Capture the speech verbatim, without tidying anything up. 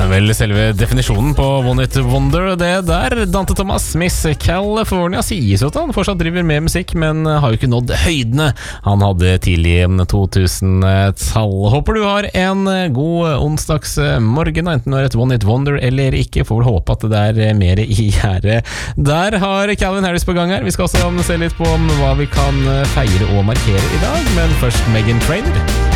vel selve definisjonen på One Hit Wonder, det der. Dante Thomas, Miss California, sies jo at han fortsatt driver med musikk, men har jo ikke nådd høydene han hadde tidlig i to tusen-tall. Håper du har en god onsdagsmorgen, enten du har et One Hit Wonder eller ikke. Får vel håpe at det er mer i gjære. Der har Calvin Harris på gang her. Vi skal også se litt på hva vi kan feire og markere i dag, men først Meghan Trainor.